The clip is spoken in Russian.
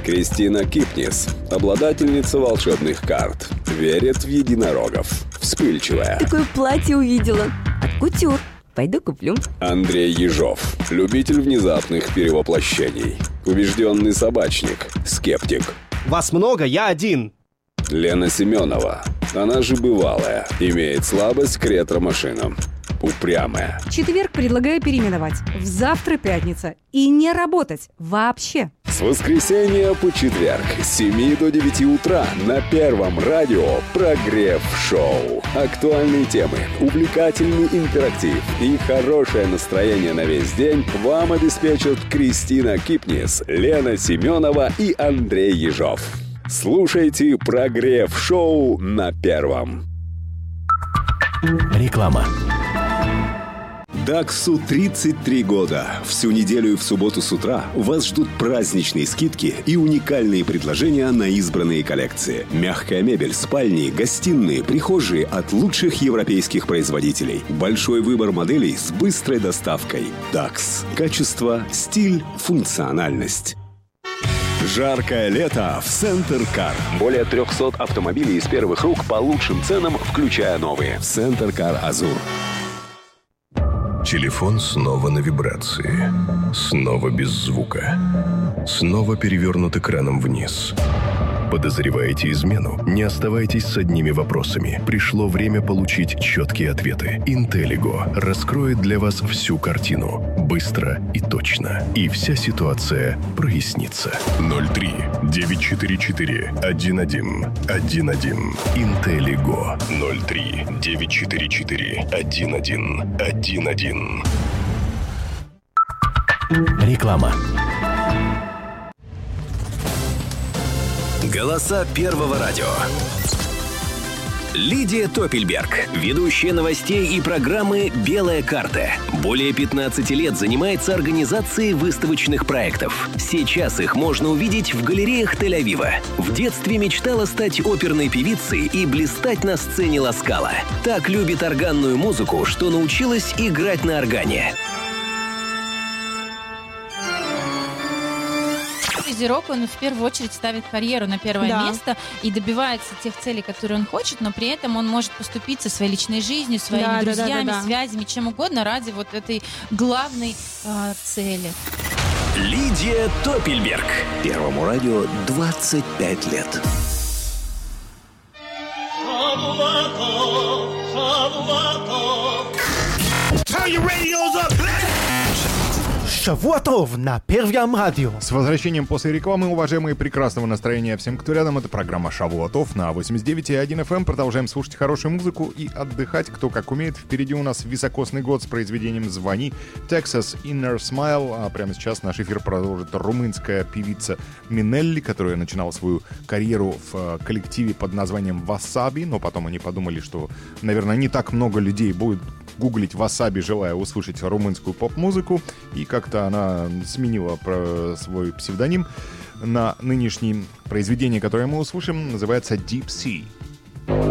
Кристина Кипнис, обладательница волшебных карт, верит в единорогов, вспыльчивая. Такое платье увидела от Кутюр. Пойду куплю. Андрей Ежов, любитель внезапных перевоплощений, убежденный собачник, скептик. Вас много, я один. Лена Семенова, она же бывалая, имеет слабость к ретро-машинам. Упрямая. Четверг предлагаю переименовать в завтра пятница и не работать вообще. С воскресенья по четверг с 7 до 9 утра на Первом радио «Прогрев-шоу». Актуальные темы, увлекательный интерактив и хорошее настроение на весь день вам обеспечат Кристина Кипнис, Лена Семенова и Андрей Ежов. Слушайте «Прогрев-шоу» на Первом. Реклама. Даксу 33 года. Всю неделю и в субботу с утра вас ждут праздничные скидки и уникальные предложения на избранные коллекции. Мягкая мебель, спальни, гостиные, прихожие от лучших европейских производителей. Большой выбор моделей с быстрой доставкой. Дакс. Качество, стиль, функциональность. Жаркое лето в Центр Кар. Более 300 автомобилей из первых рук по лучшим ценам, включая новые. Центр Кар Азур. Телефон снова на вибрации. Снова без звука. Снова перевернут экраном вниз. Подозреваете измену? Не оставайтесь с одними вопросами. Пришло время получить четкие ответы. Интеллиго раскроет для вас всю картину. Быстро и точно. И вся ситуация прояснится. 03-944-11-11. Интеллиго. 03-944-11-11. Реклама. Голоса Первого радио. Лидия Топельберг, ведущая новостей и программы «Белая карта». Более 15 лет занимается организацией выставочных проектов. Сейчас их можно увидеть в галереях Тель-Авива. В детстве мечтала стать оперной певицей и блистать на сцене Ла Скала. Так любит органную музыку, что научилась играть на органе. Козерог, он в первую очередь ставит карьеру на первое место и добивается тех целей, которые он хочет, но при этом он может поступиться своей личной жизнью, своими друзьями, связями, чем угодно ради вот этой главной цели. Лидия Топельберг. Первому радио 25 лет. Turn your radios up. Шавуа Тов на Первом радио. С возвращением после рекламы, уважаемые, прекрасного настроения всем, кто рядом. Это программа «Шавуа Тов» на 89,1 FM. Продолжаем слушать хорошую музыку и отдыхать, кто как умеет. Впереди у нас високосный год с произведением «Звони», Texas Inner Smile. А прямо сейчас наш эфир продолжит румынская певица Минелли, которая начинала свою карьеру в коллективе под названием «Васаби», но потом они подумали, что, наверное, не так много людей будет гуглить «Васаби», желая услышать румынскую поп-музыку, и как-то она сменила свой псевдоним на нынешнее произведение, которое мы услышим, называется «Deep Sea».